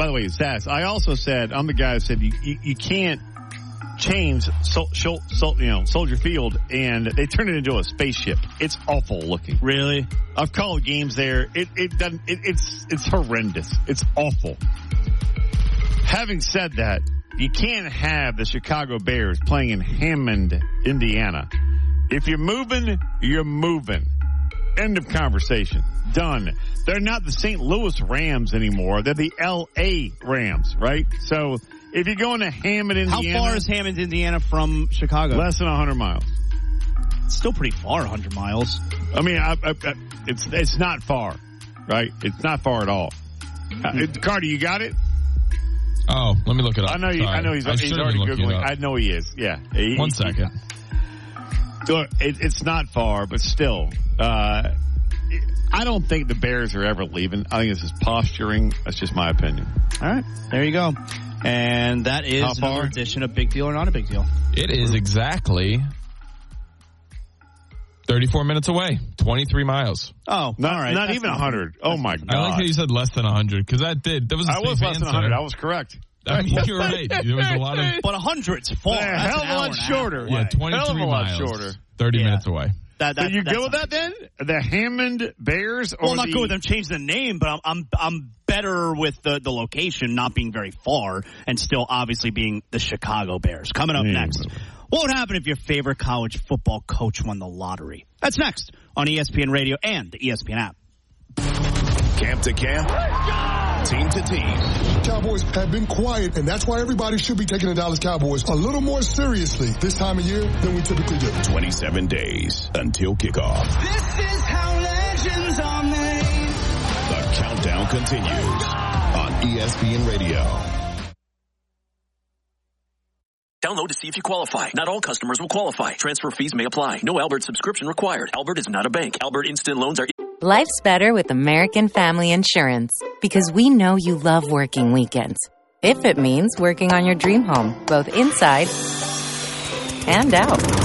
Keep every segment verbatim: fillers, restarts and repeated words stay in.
by the way, Sass, I also said, I'm the guy who said you, you, you can't change sol, sol, sol, you know, Soldier Field, and they turned it into a spaceship. It's awful looking. Really? I've called games there. It, it doesn't, it, it's, it's horrendous. It's awful. Having said that, you can't have the Chicago Bears playing in Hammond, Indiana. If you're moving, you're moving. End of conversation. Done. They're not the Saint Louis Rams anymore. They're the L A Rams, right? So if you're going to Hammond, Indiana. How far is Hammond, Indiana from Chicago? Less than one hundred miles. It's still pretty far, one hundred miles. I mean, I, I, I, it's it's not far, right? It's not far at all. Mm-hmm. Uh, Carter, you got it? Oh, let me look it up. I know, you, I know he's, I he's already Googling. I know he is, yeah. He, One he, second. He, it, it's not far, but still. Uh, I don't think the Bears are ever leaving. I think this is posturing. That's just my opinion. All right, there you go. And that is How far? another edition of Big Deal or Not a Big Deal. It is exactly thirty-four minutes away, twenty-three miles. Oh, not, all right. Not That's even not, one hundred. Oh, my God. I like how you said less than one hundred, because that did. That was a I was safe less than answer. one hundred. I was correct. I mean, you're right. There was a lot of... But one hundred's far. Yeah, That's hell an of a lot hour shorter. Yeah, twenty-three hell of a lot miles. shorter. thirty Yeah. minutes away. That, that, So you go with not, that then? The Hammond Bears? Or well, I'm not the... good with them changing the name, but I'm I'm I'm better with the, the location not being very far and still obviously being the Chicago Bears. Coming up Yeah, next. What would happen if your favorite college football coach won the lottery? That's next on E S P N Radio and the E S P N app. Camp to camp, team to team. Cowboys have been quiet, and that's why everybody should be taking the Dallas Cowboys a little more seriously this time of year than we typically do. twenty-seven days until kickoff. This is how legends are made. The countdown continues on E S P N Radio. Download to see if you qualify. Not all customers will qualify. Transfer fees may apply. No Albert subscription required. Albert is not a bank. Albert Instant Loans are... Life's better with American Family Insurance because we know you love working weekends. If it means working on your dream home, both inside and out.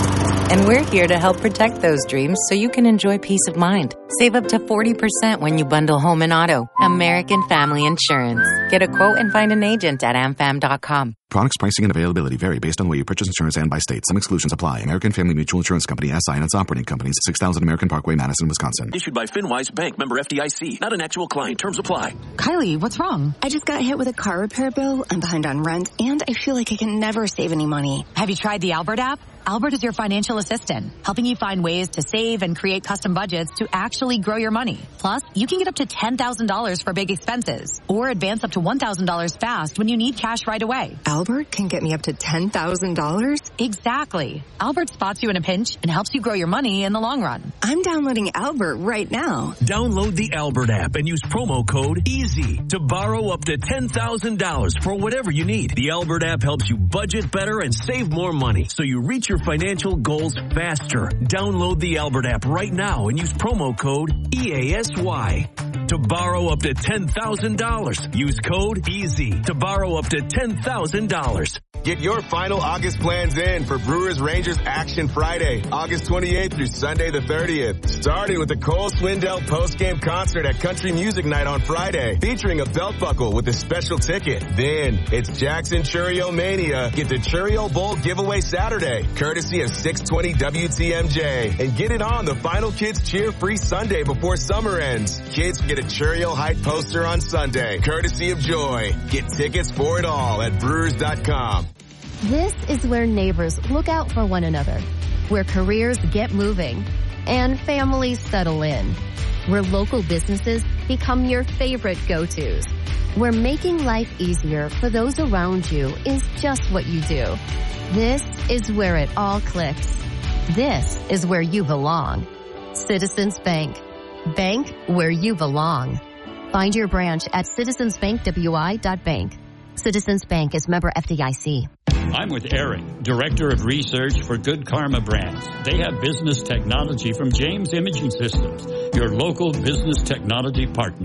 And we're here to help protect those dreams so you can enjoy peace of mind. Save up to forty percent when you bundle home and auto. American Family Insurance. Get a quote and find an agent at am fam dot com. Products, pricing, and availability vary based on where you purchase insurance and by state. Some exclusions apply. American Family Mutual Insurance Company, S I and its operating companies, six thousand American Parkway, Madison, Wisconsin. Issued by FinWise Bank, member F D I C. Not an actual client. Terms apply. Kylie, what's wrong? I just got hit with a car repair bill. I'm behind on rent, and I feel like I can never save any money. Have you tried the Albert app? Albert is your financial assistant, helping you find ways to save and create custom budgets to actually grow your money. Plus, you can get up to ten thousand dollars for big expenses, or advance up to one thousand dollars fast when you need cash right away. Albert can get me up to ten thousand dollars? Exactly. Albert spots you in a pinch and helps you grow your money in the long run. I'm downloading Albert right now. Download the Albert app and use promo code EASY to borrow up to ten thousand dollars for whatever you need. The Albert app helps you budget better and save more money, so you reach your financial goals faster. Download the Albert app right now and use promo code E A S Y to borrow up to ten thousand dollars. Use code EASY to borrow up to ten thousand dollars. Get your final August plans in for Brewers Rangers Action Friday, August twenty-eighth through Sunday the thirtieth. Starting with the Cole Swindell post-game concert at Country Music Night on Friday, featuring a belt buckle with a special ticket. Then it's Jackson Churio Mania. Get the Churio Bowl giveaway Saturday, courtesy of six twenty W T M J. And get it on the Final Kids Cheer Free Sunday before summer ends. Kids get a Churio Hype poster on Sunday, courtesy of Joy. Get tickets for it all at brewers dot com. This is where neighbors look out for one another, where careers get moving, and families settle in, where local businesses become your favorite go-tos, where making life easier for those around you is just what you do. This is where it all clicks. This is where you belong. Citizens Bank. Bank where you belong. Find your branch at citizens bank w i dot bank. Citizens Bank is member F D I C. I'm with Eric, Director of Research for Good Karma Brands. They have business technology from James Imaging Systems, your local business technology partner.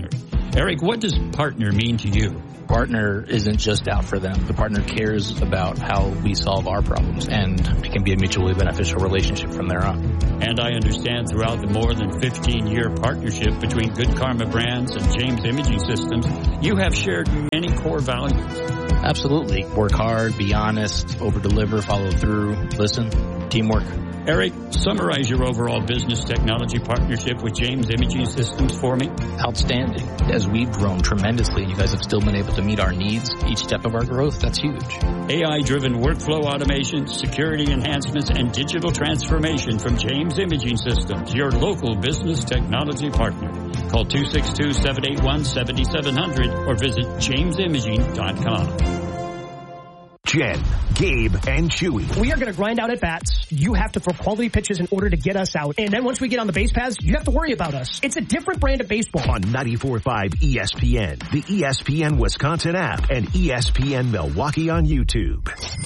Eric, what does partner mean to you? Partner isn't just out for them. The partner cares about how we solve our problems, and it can be a mutually beneficial relationship from there on. And I understand throughout the more than fifteen-year partnership between Good Karma Brands and James Imaging Systems, you have shared many core values. Absolutely. Work hard, be honest, over-deliver, follow through, listen, teamwork. Eric, summarize your overall business technology partnership with James Imaging Systems for me. Outstanding. As we've grown tremendously, you guys have still been able to meet our needs each step of our growth. That's huge. A I-driven workflow automation, security enhancements, and digital transformation from James Imaging Systems, your local business technology partner. Call two six two, seven eight one, seven seven zero zero or visit james imaging dot com. Jen, Gabe, and Chewy. We are going to grind out at bats. You have to throw quality pitches in order to get us out. And then once we get on the base paths, you have to worry about us. It's a different brand of baseball. On ninety-four point five E S P N, the E S P N Wisconsin app, and E S P N Milwaukee on YouTube.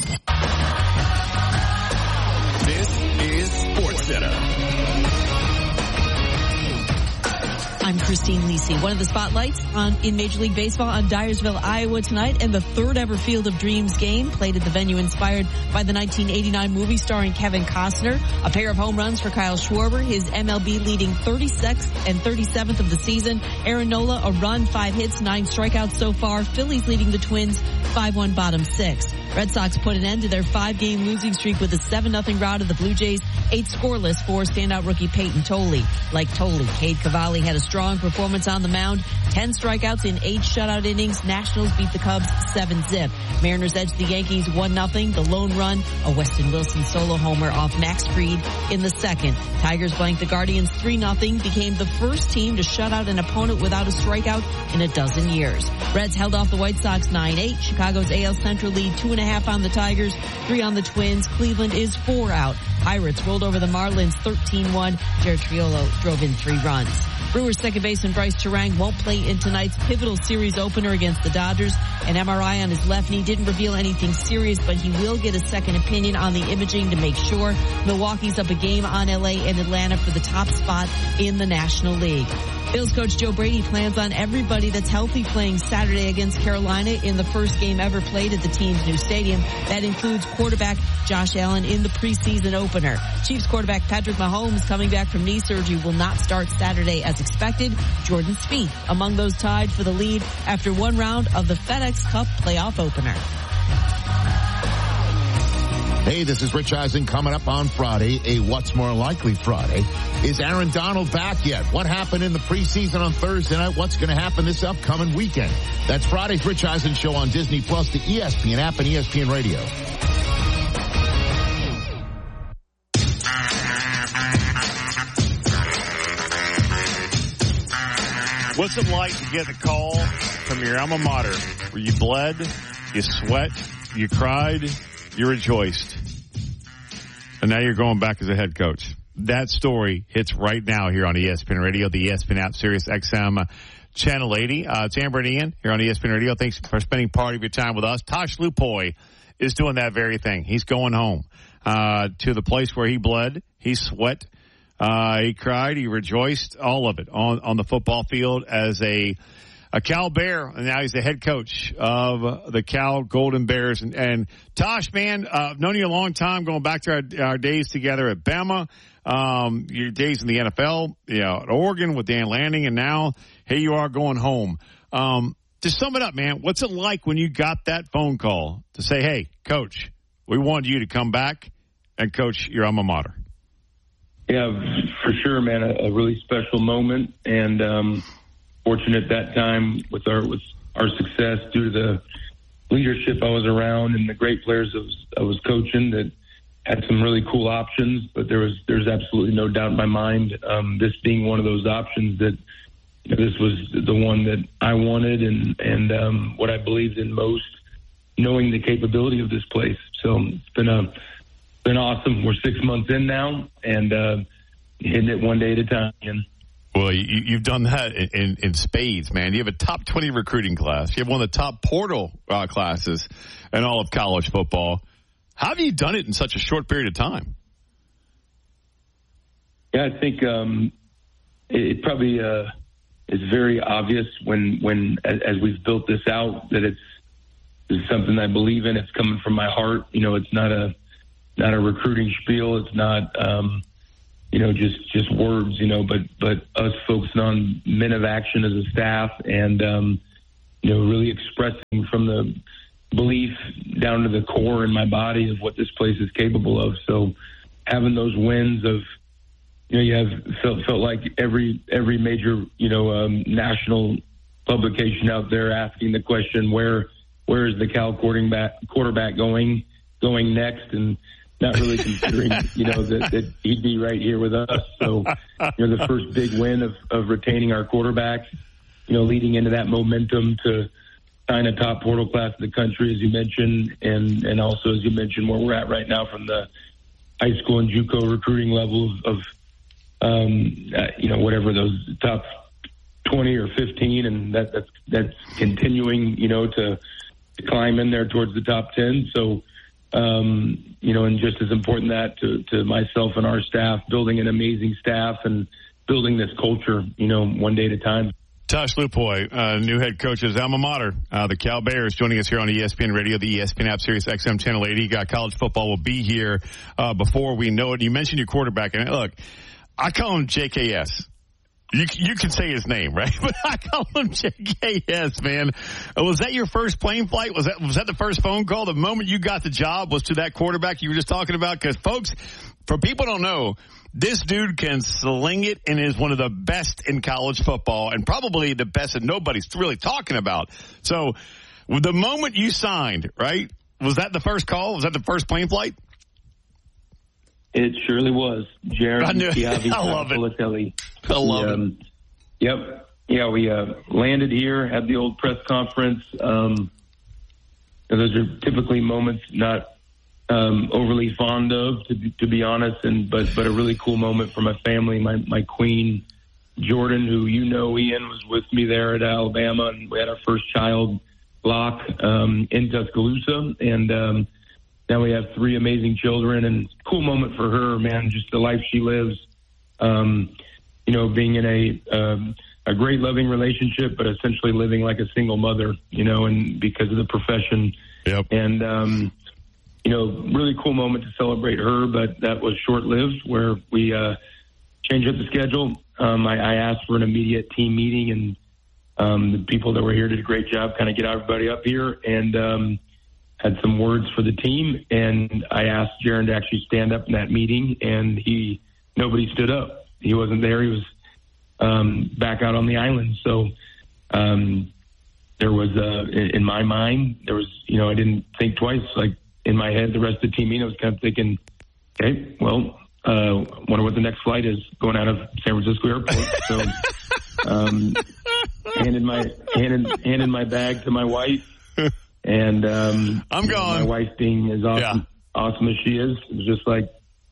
This is SportsCenter. I'm Christine Lisi. One of the spotlights on in Major League Baseball on Dyersville, Iowa tonight, and the third ever Field of Dreams game played at the venue inspired by the nineteen eighty-nine movie starring Kevin Costner. A pair of home runs for Kyle Schwarber, his M L B leading thirty-sixth and thirty-seventh of the season. Aaron Nola, a run, five hits, nine strikeouts so far. Phillies leading the Twins five one bottom six. Red Sox put an end to their five-game losing streak with a seven nothing rout of the Blue Jays, eight scoreless for standout rookie Peyton Tolley. Like Tolley, Cade Cavalli had a strong performance on the mound, ten strikeouts in eight shutout innings. Nationals beat the Cubs seven zip. Mariners edged the Yankees one nothing. The lone run, a Weston Wilson solo homer off Max Fried in the second. Tigers blanked the Guardians three nothing, became the first team to shut out an opponent without a strikeout in a dozen years. Reds held off the White Sox nine eight. Chicago's A L Central lead two and a half on the Tigers, three on the Twins. Cleveland is four out. Pirates rolled over the Marlins thirteen one. Jared Triolo drove in three runs. Brewers second baseman Bryce Terang won't play in tonight's pivotal series opener against the Dodgers. An M R I on his left knee didn't reveal anything serious, but he will get a second opinion on the imaging to make sure. Milwaukee's up a game on L A and Atlanta for the top spot in the National League. Bills coach Joe Brady plans on everybody that's healthy playing Saturday against Carolina in the first game ever played at the team's new stadium. That includes quarterback Josh Allen in the preseason opener. Chiefs quarterback Patrick Mahomes, coming back from knee surgery, will not start Saturday as expected. Jordan Spieth among those tied for the lead after one round of the FedEx Cup playoff opener. Hey, this is Rich Eisen coming up on Friday, a What's More Likely Friday. Is Aaron Donald back yet? What happened in the preseason on Thursday night? What's going to happen this upcoming weekend? That's Friday's Rich Eisen Show on Disney Plus, the E S P N app, and E S P N Radio. What's it like to get the call from your alma mater where you bled, you sweat, you cried, you rejoiced, and now you're going back as a head coach? That story hits right now here on E S P N Radio, the E S P N app, Sirius X M Channel eighty. Uh, it's Amber and Ian here on E S P N Radio. Thanks for spending part of your time with us. Tosh Lupoy is doing that very thing. He's going home uh, to the place where he bled, he sweat, uh, he cried, he rejoiced, all of it on, on the football field as a A Cal Bear, and now he's the head coach of the Cal Golden Bears. And, and Tosh, man, uh, I've known you a long time, going back to our, our days together at Bama, um, your days in the N F L, you know, at Oregon with Dan Lanning, and now here you are going home. Um, to sum it up, man, what's it like when you got that phone call to say, hey, coach, we wanted you to come back and coach your alma mater? Yeah, for sure, man, a, a really special moment, and um fortunate that time with our with our success due to the leadership I was around and the great players I was, I was coaching that had some really cool options. But there was there's absolutely no doubt in my mind, um, this being one of those options, that you know, this was the one that I wanted and and um, what I believed in most, knowing the capability of this place. So it's been a been awesome. We're six months in now and uh, hitting it one day at a time. And, Well, you, you've done that in, in, in spades, man. You have a top twenty recruiting class. You have one of the top portal uh, classes in all of college football. How have you done it in such a short period of time? Yeah, I think um, it, it probably uh, it's very obvious when, when as, as we've built this out that it's, it's something I believe in. It's coming from my heart. You know, it's not a not a recruiting spiel. It's not um, you know just just words. You know, but but us focusing on men of action as a staff, and um, you know, really expressing from the belief down to the core in my body of what this place is capable of. So having those wins of, you know, you have felt felt like every every major you know um, national publication out there asking the question, where where is the Cal quarterback quarterback going going next, and not really considering you know that, that he'd be right here with us. So you know, the first big win of, of retaining our quarterback, you know, leading into that momentum to sign a top portal class in the country, as you mentioned, and and also as you mentioned, where we're at right now from the high school and JUCO recruiting level of, of um, uh, you know, whatever those top twenty or fifteen, and that that's that's continuing, you know, to, to climb in there towards the top ten. So, um, you know, and just as important that to, to myself and our staff, building an amazing staff and building this culture, you know, one day at a time. Tosh Lupoy, uh, new head coach of his alma mater, uh, the Cal Bears, joining us here on E S P N Radio, the E S P N app, Sirius X M Channel eighty. Got college football will be here uh, before we know it. You mentioned your quarterback, and look, I call him J K S. You you can say his name, right? But I call him J K S, man. Was that your first plane flight? Was that was that the first phone call? The moment you got the job was to that quarterback you were just talking about? Because, folks, for people who don't know, this dude can sling it and is one of the best in college football, and probably the best that nobody's really talking about. So the moment you signed, right, was that the first call? Was that the first plane flight? It surely was. Jared I, knew, Chiavi, I love it. Filatelli. I love um, it. Yep. Yeah, we uh, landed here, had the old press conference. Um, those are typically moments not um, overly fond of, to be, to be honest, and but but a really cool moment for my family. My my queen, Jordan, who you know, Ian, was with me there at Alabama, and we had our first child, Locke, um, in Tuscaloosa, and um, now we have three amazing children, and cool moment for her, man, just the life she lives, um, you know, being in a um, a great loving relationship, but essentially living like a single mother, you know, and because of the profession. Yep. And, um, you know, really cool moment to celebrate her, but that was short-lived, where we uh, changed up the schedule. Um, I, I asked for an immediate team meeting, and um, the people that were here did a great job kind of get everybody up here, and um, had some words for the team. And I asked Jaron to actually stand up in that meeting, and he nobody stood up. He wasn't there. He was um, back out on the island. So um, there was, uh, in, in my mind, there was, you know, I didn't think twice. Like, in my head, the rest of the team, I was kind of thinking, okay, well, uh, wonder what the next flight is going out of San Francisco Airport. So, um, handed my handed handed my bag to my wife, and um, I'm gone. My wife, being as awesome yeah. awesome as she is, was just like,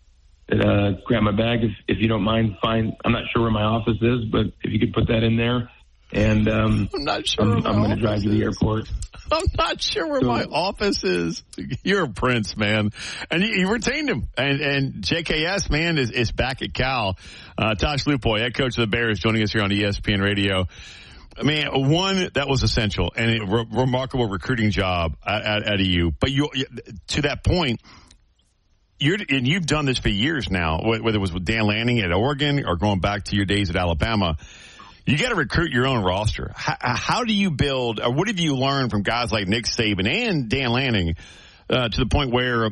uh, grab my bag if if you don't mind. Fine, I'm not sure where my office is, but if you could put that in there, and um, I'm not sure. I'm, I'm going to drive to the airport. I'm not sure where my office is. You're a prince, man. And you, you retained him. And, and J K S, man, is, is back at Cal. Uh, Tosh Lupoy, head coach of the Bears, joining us here on E S P N Radio. I mean, one, that was essential, and a re- remarkable recruiting job at, at, at E U. But you, to that point, you're, and you've done this for years now, whether it was with Dan Lanning at Oregon or going back to your days at Alabama. You got to recruit your own roster. How, how do you build, or what have you learned from guys like Nick Saban and Dan Lanning uh, to the point where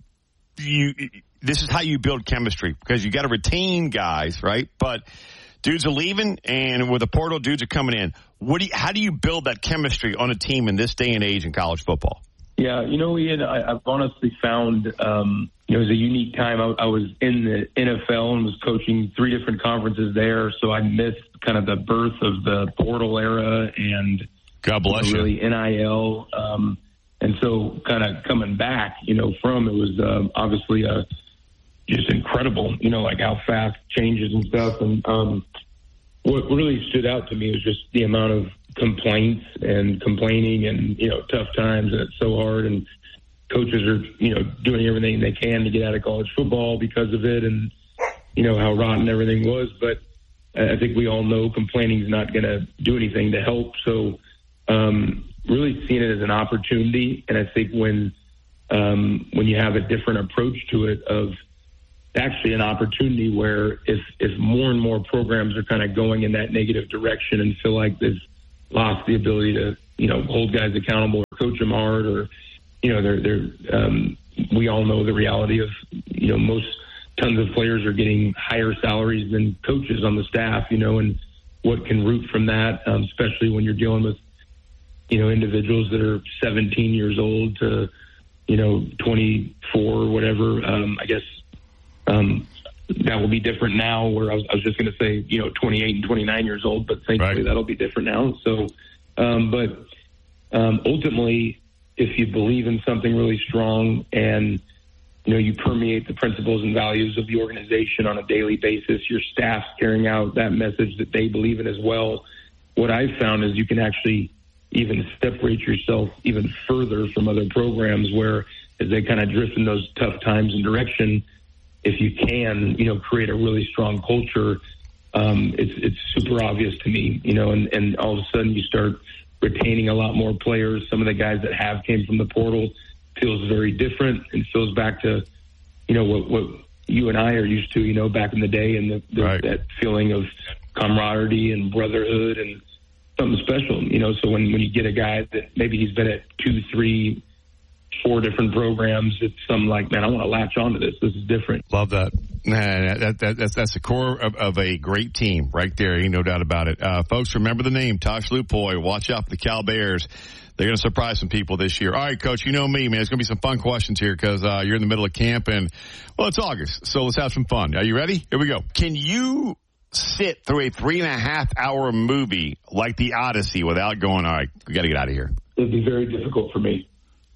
you this is how you build chemistry? Because you got to retain guys, right? But dudes are leaving, and with the portal, dudes are coming in. What do you, how do you build that chemistry on a team in this day and age in college football? Yeah, you know, Ian, I, I've honestly found um, it was a unique time. I, I was in the N F L and was coaching three different conferences there, so I missed kind of the birth of the portal era and God bless you know, you. really N I L. Um, and so kind of coming back, you know, from it was uh, obviously uh, just incredible, you know, like how fast changes and stuff. And um, what really stood out to me was just the amount of complaints and complaining and, you know, tough times, and it's so hard, and coaches are, you know, doing everything they can to get out of college football because of it, and, you know, how rotten everything was. But I think we all know complaining is not going to do anything to help. So um, really seeing it as an opportunity. And I think when um, when you have a different approach to it of actually an opportunity where if, if more and more programs are kind of going in that negative direction and feel like they've lost the ability to, you know, hold guys accountable or coach them hard or, you know, they're, they're, um, we all know the reality of, you know, most tons of players are getting higher salaries than coaches on the staff, you know, and what can root from that, um, especially when you're dealing with, you know, individuals that are seventeen years old to, you know, twenty-four or whatever. Um, I guess um, that will be different now where I was, I was just going to say, you know, twenty-eight and twenty-nine years old, but thankfully right. that'll be different now. So, um, but um, ultimately, if you believe in something really strong and, you know, you permeate the principles and values of the organization on a daily basis, your staff's carrying out that message that they believe in as well. What I've found is you can actually even separate yourself even further from other programs where as they kind of drift in those tough times and direction, if you can, you know, create a really strong culture, um, it's, it's super obvious to me, you know, and, and all of a sudden you start retaining a lot more players. Some of the guys that have came from the portal feels very different and feels back to, you know, what, what you and I are used to, you know, back in the day and the, the, right. that feeling of camaraderie and brotherhood and something special, you know. So when, when you get a guy that maybe he's been at two, three, four different programs, it's something like, man, I want to latch onto this. This is different. Love that. Nah, that, that that's that's the core of, of a great team right there. Ain't no doubt about it. Uh, folks, remember the name, Tosh Lupoy. Watch out for the Cal Bears. They're going to surprise some people this year. All right, Coach, you know me, man. It's going to be some fun questions here because uh, you're in the middle of camp and, well, it's August, so let's have some fun. Are you ready? Here we go. Can you sit through a three and a half hour movie like The Odyssey without going, all right, we got to get out of here? It'd be very difficult for me.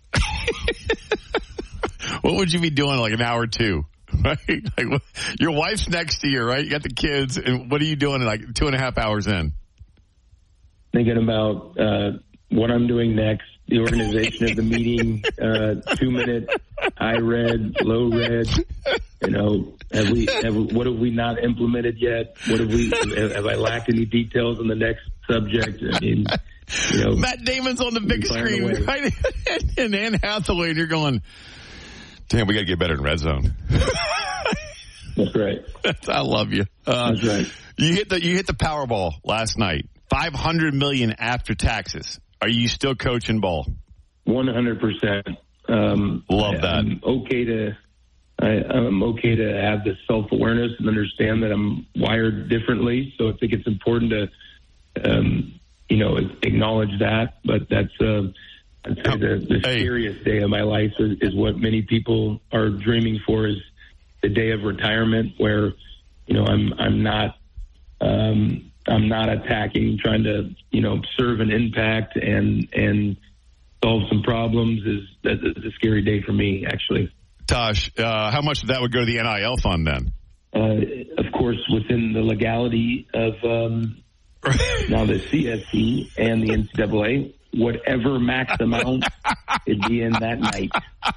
What would you be doing like an hour or two? Right? Like, your wife's next to you, right? You got the kids, and what are you doing like two and a half hours in? Thinking about uh, what I'm doing next, the organization of the meeting, uh, two minute, I read, low read. You know, have we? Have, what have we not implemented yet? What have we? Have I lacked any details on the next subject? I mean, you know, Matt Damon's on the big screen, right? And Anne Hathaway, and you're going, damn, we got to get better in red zone. That's right. I love you. Uh, That's right. You hit the you hit the Powerball last night. Five hundred million after taxes. Are you still coaching ball? One hundred percent. Um, Love I, that. I'm okay to. I, I'm okay to have the self awareness and understand that I'm wired differently. So I think it's important to, um, you know, acknowledge that. But that's. Uh, I'd say the, the hey. scariest day of my life is, is what many people are dreaming for is the day of retirement where, you know, I'm, I'm not, um, I'm not attacking, trying to, you know, serve an impact and, and solve some problems is that's a scary day for me, actually. Tosh, uh, how much of that would go to the N I L fund then? Uh, of course, within the legality of, um, now the C S C and the N C double A. Whatever max amount it'd be in that night.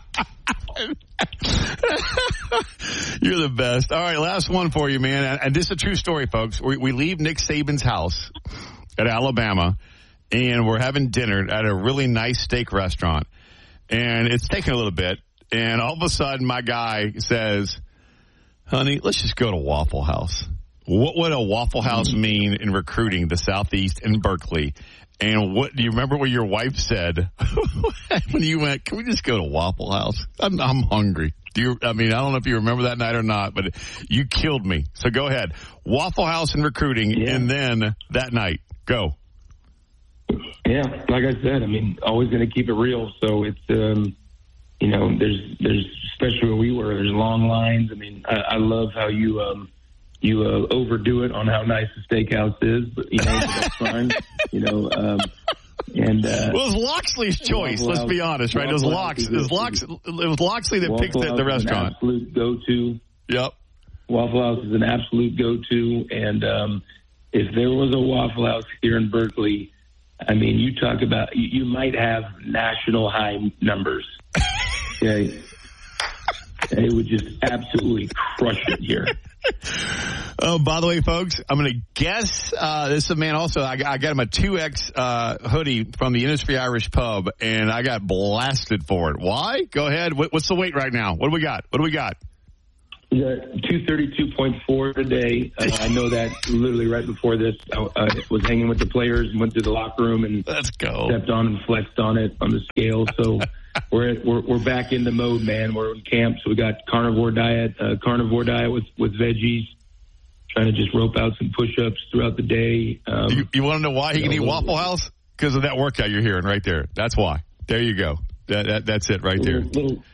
You're the best. All right, last one for you, man. And this is a true story, folks. We, we leave Nick Saban's house at Alabama, and we're having dinner at a really nice steak restaurant. And it's taking a little bit. And all of a sudden, my guy says, honey, let's just go to Waffle House. What would a Waffle House mean in recruiting the Southeast and Berkeley? And what do you remember what your wife said when you went, can we just go to Waffle House? I'm, I'm hungry. Do you, I mean, I don't know if you remember that night or not, but you killed me. So go ahead. Waffle House and recruiting, yeah. And then that night, go. Yeah, like I said, I mean, always going to keep it real. So it's, um, you know, there's, there's, especially where we were, there's long lines. I mean, I, I love how you, um, You uh, overdo it on how nice the steakhouse is, but you know that's fine. You know, um, and uh, well, it was Loxley's choice. Waffle let's House, be honest, right? It was Lox. It was Lox. It was Loxley that Waffle picked the, House the restaurant. Is an absolute go-to. Yep. Waffle House is an absolute go-to, and um, if there was a Waffle House here in Berkeley, I mean, you talk about you, you might have national high numbers. Okay. It would just absolutely crush it here. Oh, by the way, folks, I'm going to guess uh, this is a man also. I got, I got him a two X uh, hoodie from the Innisfree Irish Pub, and I got blasted for it. Why? Go ahead. What, what's the weight right now? What do we got? What do we got? Yeah, two thirty-two point four today. Uh, I know that literally right before this, I, I was hanging with the players and went to the locker room and Let's go. stepped on and flexed on it on the scale. So we're, at, we're we're back in the mode, man. We're in camp, so we got carnivore diet, uh, carnivore diet with with veggies. Trying to just rope out some push-ups throughout the day. Um, you you want to know why he can eat Waffle House? Because of that workout you're hearing right there. That's why. There you go. That, that that's it right there. Little, little,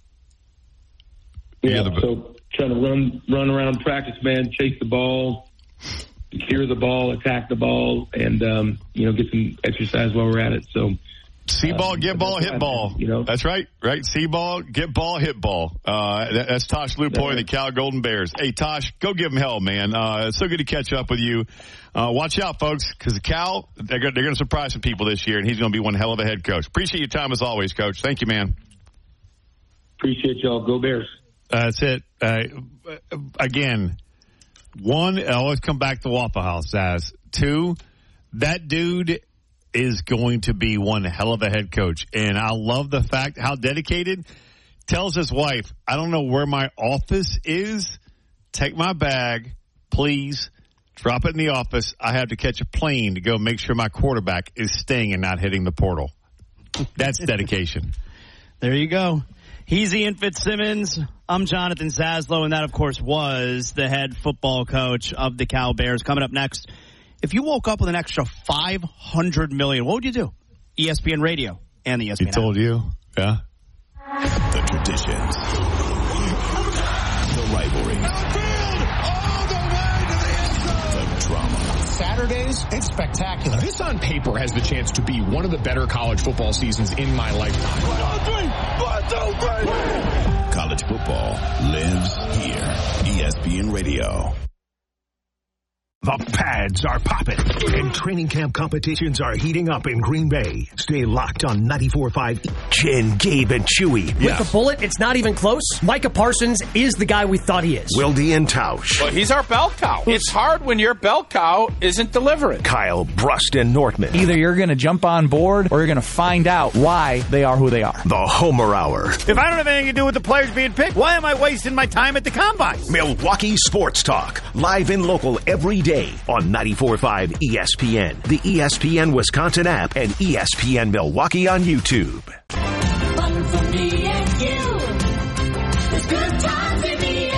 yeah. The, so trying to run run around practice, man. Chase the ball, secure the ball, attack the ball, and um, you know get some exercise while we're at it. So. See ball, get ball, hit ball. You know, that's right, right. See ball, get ball, hit ball. Uh, that, that's Tosh Lupoy, the Cal Golden Bears. Hey, Tosh, go give them hell, man. Uh, it's so good to catch up with you. Uh, watch out, folks, because the Cal, they're going they're to surprise some people this year, and he's going to be one hell of a head coach. Appreciate your time as always, Coach. Thank you, man. Appreciate y'all. Go Bears. Uh, that's it. Uh, again, one, I always come back to Waffle House as two, that dude is going to be one hell of a head coach. And I love the fact how dedicated. Tells his wife, I don't know where my office is. Take my bag, please. Drop it in the office. I have to catch a plane to go make sure my quarterback is staying and not hitting the portal. That's dedication. There you go. He's Ian Fitzsimmons. I'm Jonathan Zaslow, and that, of course, was the head football coach of the Cal Bears. Coming up next, if you woke up with an extra five hundred million dollars, what would you do? E S P N Radio and the E S P N He told app. you, yeah. The traditions, the rivalries, the drama. Saturdays, it's spectacular. This on paper has the chance to be one of the better college football seasons in my lifetime. One, two, three. One, two, three. College football lives here. E S P N Radio. The pads are popping, and training camp competitions are heating up in Green Bay. Stay locked on ninety-four point five. Jen, Gabe, and Chewy. With the bullet, it's not even close. Micah Parsons is the guy we thought he is. Wildy and Tausch. Well, he's our bell cow. It's hard when your bell cow isn't delivering. Kyle, Brust, and Nortman. Either you're going to jump on board or you're going to find out why they are who they are. The Homer Hour. If I don't have anything to do with the players being picked, why am I wasting my time at the Combine? Milwaukee Sports Talk. Live and local every day on ninety-four point five E S P N, the E S P N Wisconsin app, and E S P N Milwaukee on YouTube. Fun for me and you. There's good times in the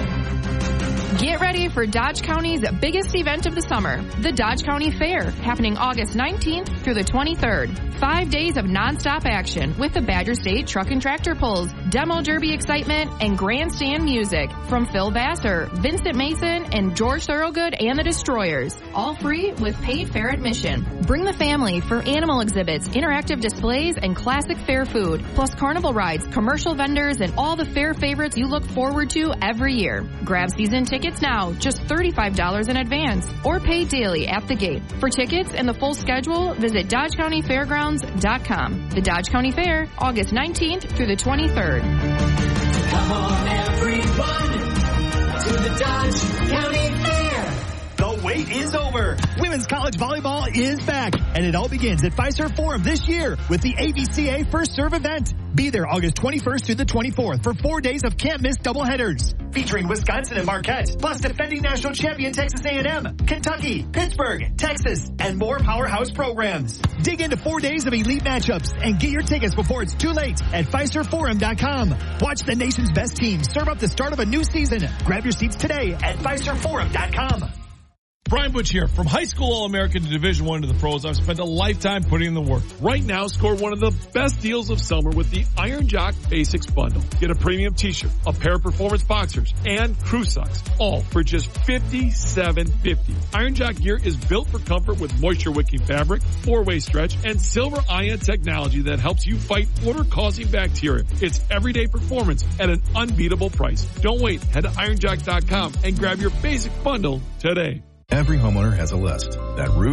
air. Get ready for Dodge County's biggest event of the summer, the Dodge County Fair, happening August nineteenth through the twenty-third. Five days of nonstop action with the Badger State Truck and Tractor Pulls, Demo Derby excitement, and grandstand music from Phil Vassar, Vincent Mason, and George Thorogood and the Destroyers. All free with paid fair admission. Bring the family for animal exhibits, interactive displays, and classic fair food, plus carnival rides, commercial vendors, and all the fair favorites you look forward to every year. Grab season tickets now, just thirty-five dollars in advance, or pay daily at the gate. For tickets and the full schedule, visit Dodge County Fairgrounds dot com. The Dodge County Fair, August nineteenth through the twenty-third. Come on, everyone, to the Dodge County Fair. The wait is over. Women's college volleyball is back, and it all begins at Fiserv Forum this year with the A V C A First Serve event. Be there August twenty-first through the twenty-fourth for four days of can't-miss doubleheaders, featuring Wisconsin and Marquette, plus defending national champion Texas A and M, Kentucky, Pittsburgh, Texas, and more powerhouse programs. Dig into four days of elite matchups and get your tickets before it's too late at Fiserv Forum dot com. Watch the nation's best teams serve up the start of a new season. Grab your seats today at Fiserv Forum dot com. Brian Butch here. From high school All-American to Division One to the pros, I've spent a lifetime putting in the work. Right now, score one of the best deals of summer with the Iron Jock Basics Bundle. Get a premium t-shirt, a pair of performance boxers, and crew socks, all for just fifty-seven fifty. Iron Jock gear is built for comfort with moisture-wicking fabric, four-way stretch, and silver ion technology that helps you fight odor-causing bacteria. It's everyday performance at an unbeatable price. Don't wait. Head to iron jock dot com and grab your basic bundle today. Every homeowner has a list. That roof,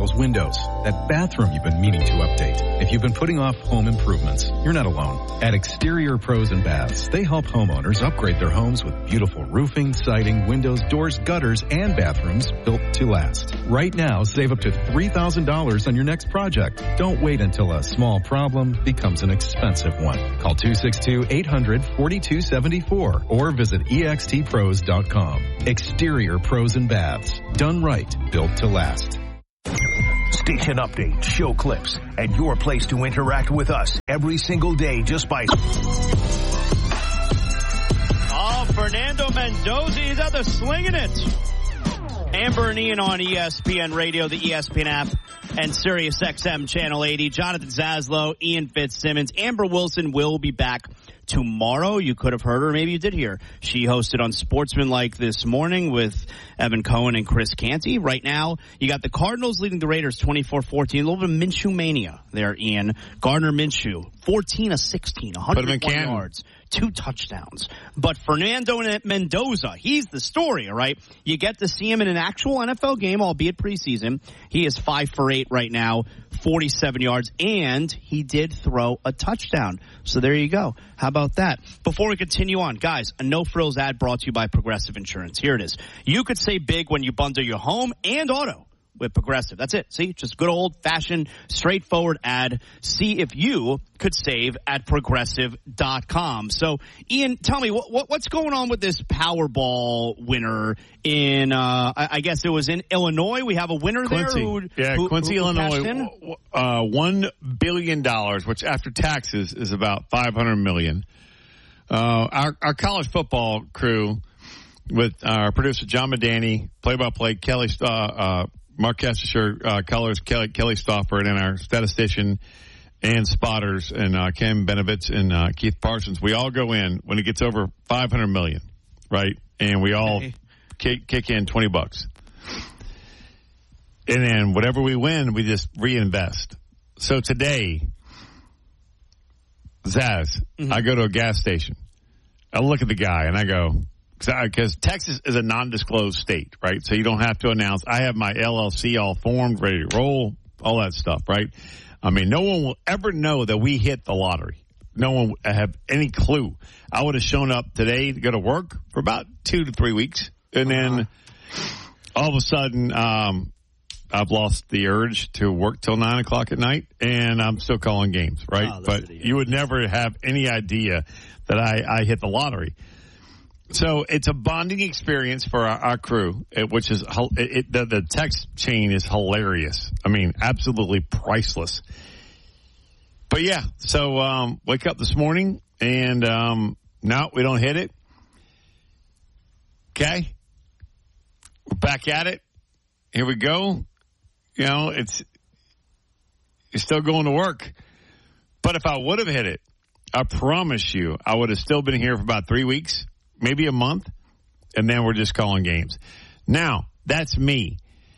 those windows, that bathroom you've been meaning to update. If you've been putting off home improvements, you're not alone. At Exterior Pros and Baths, they help homeowners upgrade their homes with beautiful roofing, siding, windows, doors, gutters, and bathrooms built to last. Right now, save up to three thousand dollars on your next project. Don't wait until a small problem becomes an expensive one. Call two six two, eight hundred, four two seven four or visit E X T pros dot com. Exterior Pros and Baths. Done right, built to last. Station updates, show clips, and your place to interact with us every single day just by... Oh, Fernando Mendoza, he's out there slinging it. Amber and Ian on E S P N Radio, the E S P N app, and Sirius X M Channel eighty. Jonathan Zaslow, Ian Fitzsimmons. Amber Wilson will be back tomorrow. You could have heard her. Maybe you did hear. She hosted on Sportsmanlike this morning with Evan Cohen and Chris Canty. Right now, you got the Cardinals leading the Raiders twenty-four fourteen. A little bit of Minshew mania there, Ian. Gardner Minshew, fourteen of sixteen, one hundred one yards, two touchdowns. But Fernando Mendoza, he's the story, all right? You get to see him in an actual N F L game, albeit preseason. He is five for eight right now, forty-seven yards, and he did throw a touchdown. So there you go. How about that? Before we continue on, guys, a no-frills ad brought to you by Progressive Insurance. Here it is. You could save big when you bundle your home and auto with Progressive. That's it. See, just good old-fashioned, straightforward ad. See if you could save at progressive dot com. So, Ian, tell me, what, what, what's going on with this Powerball winner in, uh, I, I guess it was in Illinois? We have a winner Quincy. there who Yeah, who, Quincy, who, who Illinois, uh, one billion dollars, which after taxes is about five hundred million dollars. Uh, our, our college football crew with our producer, John Medani, play-by-play, Kelly, uh, uh, Mark Kessler, uh, colors, Kelly, Kelly Stauffer, and our statistician and spotters, and uh, Ken Benovitz and uh, Keith Parsons. We all go in when it gets over five hundred million, right? And we all hey. kick, kick in twenty bucks. And then whatever we win, we just reinvest. So today, Zaz, mm-hmm. I go to a gas station. I look at the guy and I go, because Texas is a non-disclosed state, right? So you don't have to announce. I have my L L C all formed, ready to roll, all that stuff, right? I mean, no one will ever know that we hit the lottery. No one will have any clue. I would have shown up today to go to work for about two to three weeks. And then all of a sudden, um, I've lost the urge to work till nine o'clock at night, and I'm still calling games, right? Oh, but you would never have any idea that I, I hit the lottery. So it's a bonding experience for our, our crew, which is it, it, the, the text chain is hilarious. I mean, absolutely priceless. But yeah, so um, wake up this morning and um, no, we don't hit it. Okay, we're back at it. Here we go. You know, it's you're still going to work. But if I would have hit it, I promise you, I would have still been here for about three weeks. Maybe a month, and then we're just calling games. Now, that's me.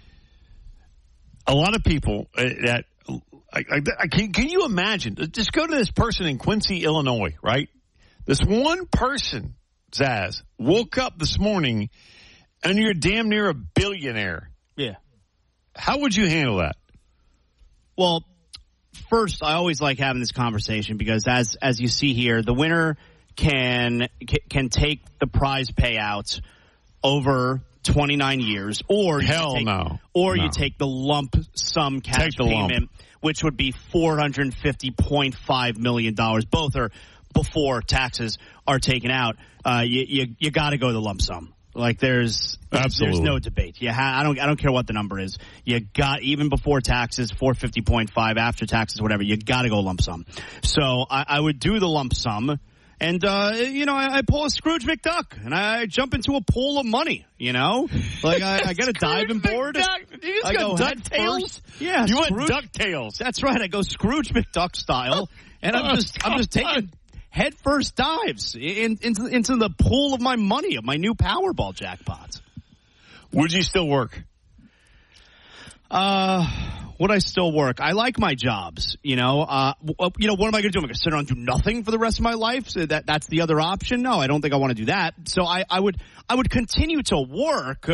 A lot of people uh, that I, I, I can, can you imagine? Just go to this person in Quincy, Illinois, right? This one person, Zaz, woke up this morning, and you're damn near a billionaire. Yeah. How would you handle that? Well, first, I always like having this conversation because, as as you see here, the winner can can take the prize payouts over twenty-nine years, or hell you take, no, or no. you take the lump sum cash payment, lump. which would be four hundred fifty point five million dollars. Both are before taxes are taken out. Uh, you you, you got to go the lump sum. Like there's Absolutely. there's no debate. You ha- I don't I don't care what the number is. You got even before taxes, four fifty point five, after taxes, whatever. You got to go lump sum. So I, I would do the lump sum. And, uh, you know, I, I pull a Scrooge McDuck, and I jump into a pool of money, you know? Like, I, I get a diving board. McDuck. You just I got go DuckTales? Yeah. You Scrooge, went DuckTales. That's right. I go Scrooge McDuck style, and I'm just I'm just taking head first dives in, into, into the pool of my money, of my new Powerball jackpots. Would you still work? Uh... Would I still work? I like my jobs, you know. Uh, you know, what am I going to do? Am I going to sit around and do nothing for the rest of my life? So that that's the other option. No, I don't think I want to do that. So I, I would I would continue to work,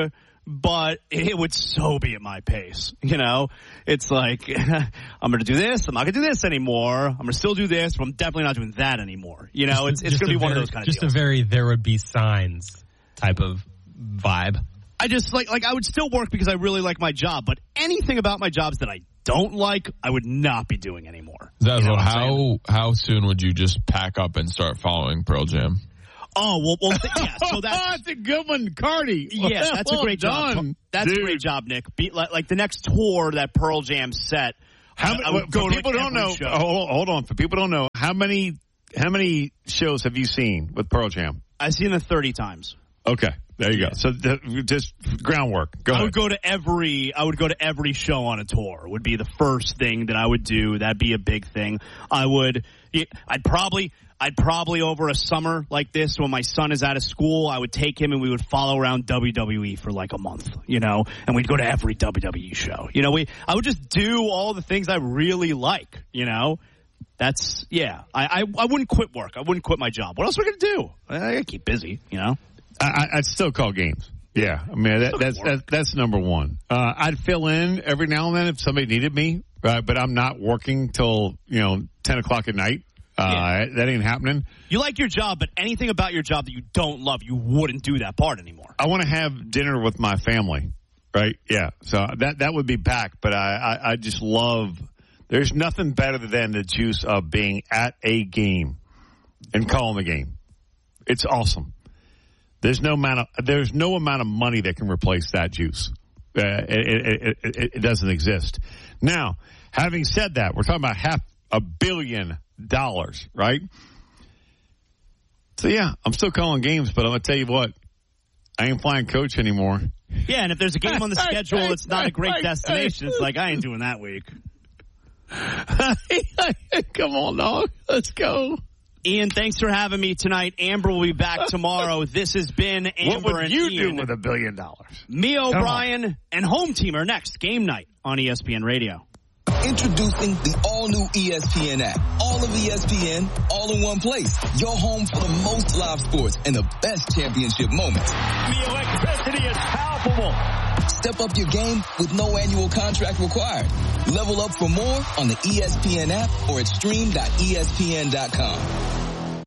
but it would so be at my pace. You know, it's like, I'm going to do this. I'm not going to do this anymore. I'm going to still do this, but I'm definitely not doing that anymore. You know, just it's, it's going to be very, one of those kind of Just deals. a very there would be signs type of vibe. I just like, like I would still work because I really like my job, but anything about my jobs that I don't like, I would not be doing anymore. Zaslow, you know how how soon would you just pack up and start following Pearl Jam? Oh, well, well th- yeah, so that's, that's a good one, Cardi. Yeah, that's well a great done, job. That's dude. a great job, Nick. Be, like, like the next tour that Pearl Jam set. How I, many, I would for go to people like don't know, show. hold, hold on. For people don't know, how many how many shows have you seen with Pearl Jam? I've seen it thirty times. Okay, there you go. So the, just groundwork. Go I ahead. would go to every. I would go to every show on a tour. Would be the first thing that I would do. That'd be a big thing. I would. I'd probably. I'd probably over a summer like this when my son is out of school, I would take him and we would follow around W W E for like a month, you know, and we'd go to every W W E show. You know, we I would just do all the things I really like, you know. That's, yeah, I, I, I wouldn't quit work. I wouldn't quit my job. What else are we going to do? I gotta keep busy, you know. I, I'd still call games. Yeah, I mean, that, that's, that's that's number one. Uh, I'd fill in every now and then if somebody needed me, uh, but I'm not working till, you know, ten o'clock at night. Uh, yeah. That ain't happening. You like your job, but anything about your job that you don't love, you wouldn't do that part anymore. I want to have dinner with my family, right? Yeah, so that that would be back, but I, I, I just love, there's nothing better than the juice of being at a game and calling the game. It's awesome. There's no amount of, there's no amount of money that can replace that juice. Uh, it, it, it, it doesn't exist. Now, having said that, we're talking about half a billion dollars, right? So yeah, I'm still calling games, but I'm gonna tell you what, I ain't flying coach anymore. Yeah, and if there's a game on the schedule that's not a great destination, it's like I ain't doing that week. Come on, dog, let's go. Ian, thanks for having me tonight. Amber will be back tomorrow. This has been Amber what would and you Ian. do with a billion dollars? Me, O'Brien, and Home Team are next. Game night on E S P N Radio. Introducing the all-new E S P N app. All of E S P N, all in one place. Your home for the most live sports and the best championship moments. The electricity is palpable. Step up your game with no annual contract required. Level up for more on the E S P N app or at stream dot E S P N dot com.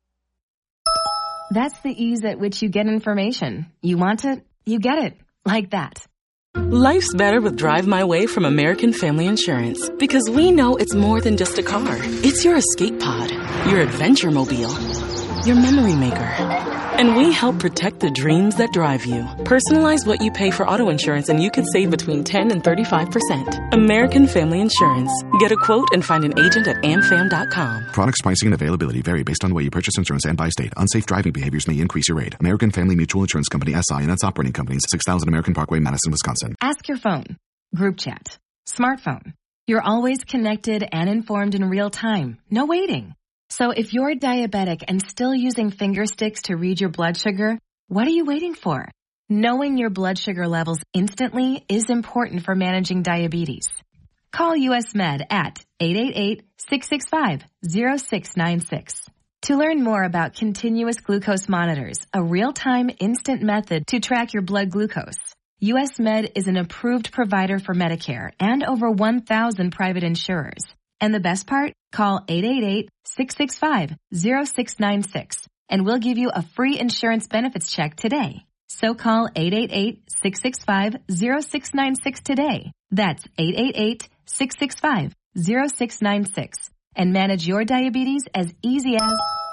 That's the ease at which you get information. You want it, you get it. Like that. Life's better with Drive My Way from American Family Insurance. Because we know it's more than just a car. It's your escape pod, your adventure mobile, your memory maker. And we help protect the dreams that drive you. Personalize what you pay for auto insurance and you could save between ten and thirty-five percent. American Family Insurance. Get a quote and find an agent at am fam dot com. Products, pricing, and availability vary based on the way you purchase insurance and by state. Unsafe driving behaviors may increase your rate. American Family Mutual Insurance Company, S I and its operating companies, six thousand American Parkway, Madison, Wisconsin. Ask your phone, group chat, smartphone. You're always connected and informed in real time. No waiting. So if you're diabetic and still using finger sticks to read your blood sugar, what are you waiting for? Knowing your blood sugar levels instantly is important for managing diabetes. Call U S Med at eight eight eight, six six five, zero six nine six. To learn more about continuous glucose monitors, a real-time instant method to track your blood glucose, U S Med is an approved provider for Medicare and over one thousand private insurers. And the best part? Call eight eight eight, six six five, zero six nine six and we'll give you a free insurance benefits check today. So call eight eight eight, six six five, zero six nine six today. That's eight eight eight, six six five, zero six nine six and manage your diabetes as easy as...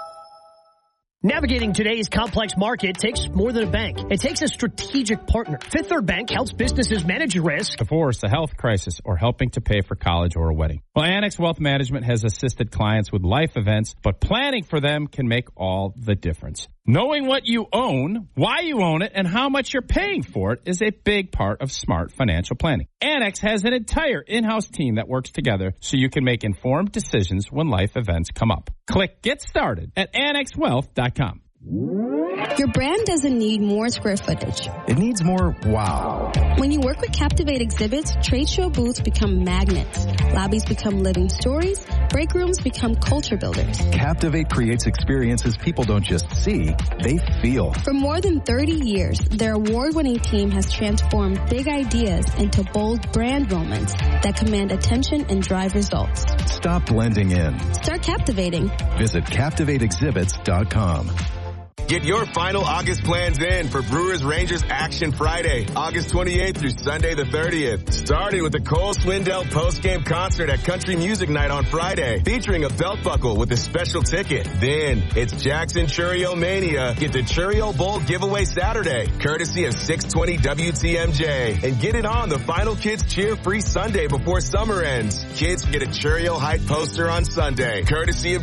Navigating today's complex market takes more than a bank. It takes a strategic partner. Fifth Third Bank helps businesses manage risk, divorce, a health crisis, or helping to pay for college or a wedding. Well, Annex Wealth Management has assisted clients with life events, but planning for them can make all the difference. Knowing what you own, why you own it, and how much you're paying for it is a big part of smart financial planning. Annex has an entire in-house team that works together so you can make informed decisions when life events come up. Click Get Started at annex wealth dot com. Your brand doesn't need more square footage. It needs more wow. When you work with Captivate Exhibits, trade show booths become magnets. Lobbies become living stories. Break rooms become culture builders. Captivate creates experiences people don't just see, they feel. For more than thirty years, their award-winning team has transformed big ideas into bold brand moments that command attention and drive results. Stop blending in. Start captivating. Visit captivate exhibits dot com. Get your final August plans in for Brewers Rangers Action Friday, August twenty-eighth through Sunday the thirtieth. Starting with the Cole Swindell post-game concert at Country Music Night on Friday, featuring a belt buckle with a special ticket. Then it's Jackson Churio Mania. Get the Churio Bowl giveaway Saturday, courtesy of six twenty W T M J. And get it on the Final Kids Cheer free Sunday before summer ends. Kids get a Churio Hype poster on Sunday, courtesy of